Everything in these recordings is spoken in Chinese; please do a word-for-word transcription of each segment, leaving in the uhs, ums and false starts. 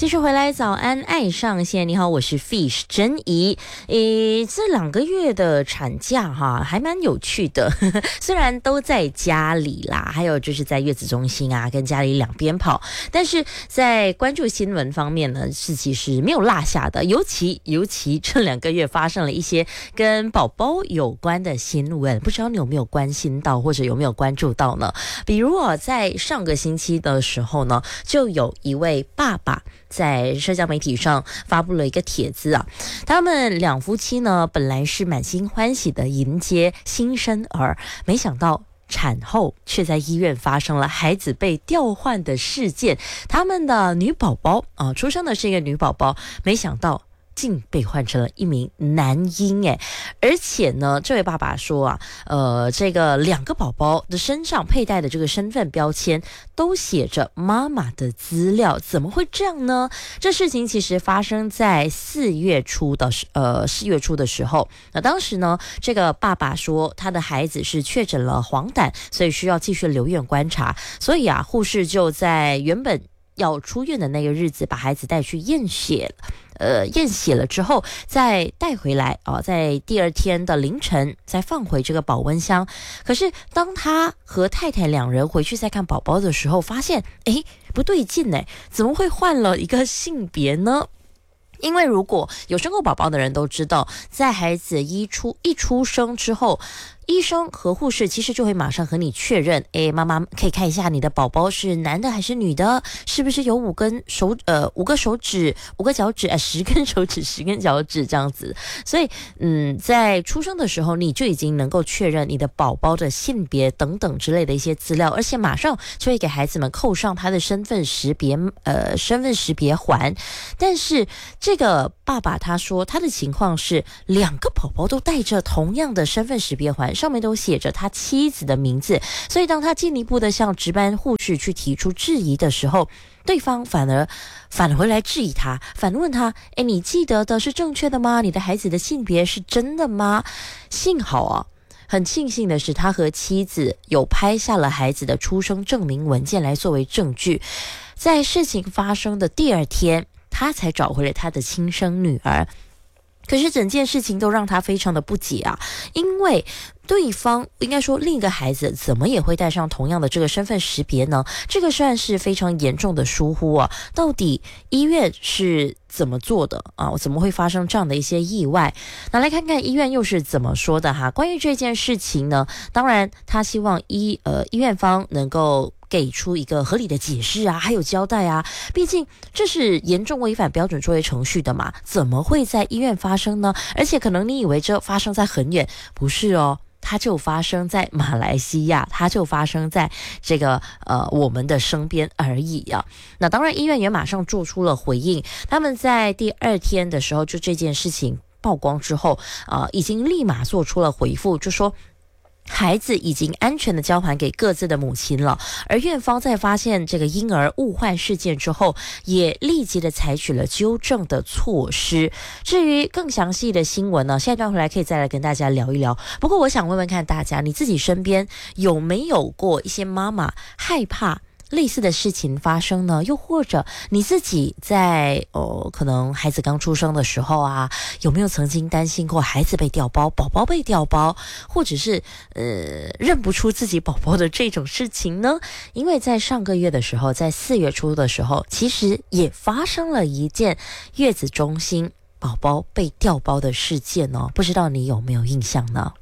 继续回来，早安爱上线，你好，我是 Fish 珍怡。诶，这两个月的产假哈，还蛮有趣的，呵呵，虽然都在家里啦，还有就是在月子中心啊，跟家里两边跑，但是在关注新闻方面呢，是其实没有落下的，尤其尤其这两个月发生了一些跟宝宝有关的新闻，不知道你有没有关心到，或者有没有关注到呢？比如啊，在上个星期的时候呢，就有一位爸爸在社交媒体上发布了一个帖子啊，他们两夫妻呢本来是满心欢喜的迎接新生儿，没想到产后却在医院发生了孩子被调换的事件，他们的女宝宝啊，出生的是一个女宝宝，没想到竟被换成了一名男婴诶，而且呢，这位爸爸说啊，呃，这个两个宝宝的身上佩戴的这个身份标签都写着妈妈的资料，怎么会这样呢？这事情其实发生在四月初的呃四月初的时候，那当时呢，这个爸爸说他的孩子是确诊了黄疸，所以需要继续留院观察，所以啊，护士就在原本要出院的那个日子把孩子带去验血，呃，验血了之后再带回来啊、呃，在第二天的凌晨再放回这个保温箱。可是当他和太太两人回去再看宝宝的时候，发现诶不对劲呢，怎么会换了一个性别呢？因为如果有生过宝宝的人都知道，在孩子一出一出生之后，医生和护士其实就会马上和你确认，诶，妈妈可以看一下你的宝宝是男的还是女的，是不是有五根手呃五个手指、五个脚趾，呃十根手指、十根脚趾这样子。所以，嗯，在出生的时候你就已经能够确认你的宝宝的性别等等之类的一些资料，而且马上就会给孩子们扣上他的身份识别呃身份识别环。但是这个爸爸他说他的情况是两个宝宝都带着同样的身份识别环，上面都写着他妻子的名字，所以当他进一步的向值班护士去提出质疑的时候，对方反而返回来质疑他，反问他，诶，你记得的是正确的吗？你的孩子的性别是真的吗？幸好啊，很庆幸的是他和妻子有拍下了孩子的出生证明文件来作为证据，在事情发生的第二天他才找回了他的亲生女儿。可是整件事情都让他非常的不解啊，因为对方应该说另一个孩子怎么也会带上同样的这个身份识别呢？这个算是非常严重的疏忽啊！到底医院是怎么做的啊？怎么会发生这样的一些意外？那来看看医院又是怎么说的哈。关于这件事情呢，当然他希望医呃医院方能够给出一个合理的解释啊，还有交代啊，毕竟这是严重违反标准作业程序的嘛，怎么会在医院发生呢？而且可能你以为这发生在很远，不是哦，它就发生在马来西亚，它就发生在这个呃我们的身边而已啊。那当然医院也马上做出了回应，他们在第二天的时候就这件事情曝光之后啊、呃，已经立马做出了回复，就说孩子已经安全的交还给各自的母亲了，而院方在发现这个婴儿误换事件之后，也立即的采取了纠正的措施。至于更详细的新闻呢，下一段回来可以再来跟大家聊一聊。不过我想问问看大家，你自己身边有没有过一些妈妈害怕类似的事情发生呢？又或者你自己在哦，可能孩子刚出生的时候啊，有没有曾经担心过孩子被调包、宝宝被调包，或者是呃认不出自己宝宝的这种事情呢？因为在上个月的时候，在四月初的时候，其实也发生了一件月子中心宝宝被调包的事件哦，不知道你有没有印象呢？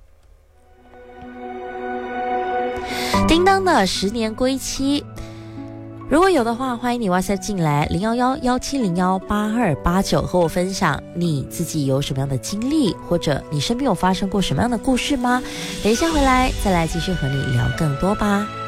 叮当的十年归期，如果有的话，欢迎你 WhatsApp 进来零一一一七零一八二八九，和我分享你自己有什么样的经历，或者你身边有发生过什么样的故事吗？等一下回来再来继续和你聊更多吧。